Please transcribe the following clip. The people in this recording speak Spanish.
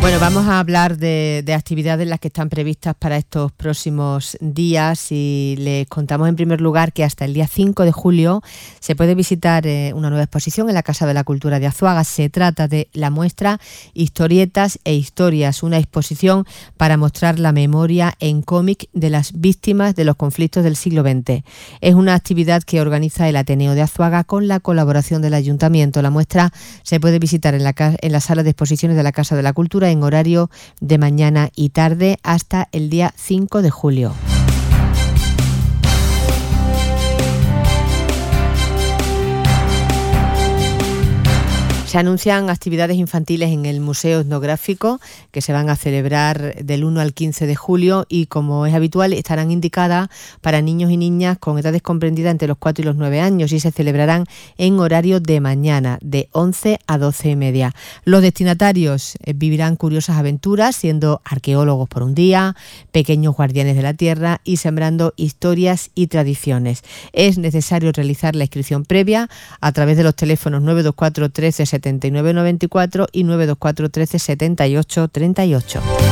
Bueno, vamos a hablar de actividades las que están previstas para estos próximos días y les contamos en primer lugar que hasta el día 5 de julio se puede visitar una nueva exposición en la Casa de la Cultura de Azuaga. Se trata de la muestra Historietas e Historias, una exposición para mostrar la memoria en cómic de las víctimas de los conflictos del siglo XX. Es una actividad que organiza el Ateneo de Azuaga con la colaboración del Ayuntamiento. La muestra se puede visitar en la sala de exposiciones de la Casa de la Cultura en horario de mañana y tarde hasta el día 5 de julio. Se anuncian actividades infantiles en el Museo Etnográfico que se van a celebrar del 1 al 15 de julio y, como es habitual, estarán indicadas para niños y niñas con edades comprendidas entre los 4 y los 9 años y se celebrarán en horario de mañana, de 11 a 12:30. Los destinatarios vivirán curiosas aventuras siendo arqueólogos por un día, pequeños guardianes de la tierra y sembrando historias y tradiciones. Es necesario realizar la inscripción previa a través de los teléfonos 924 13 79 94 y 924 13 78 38.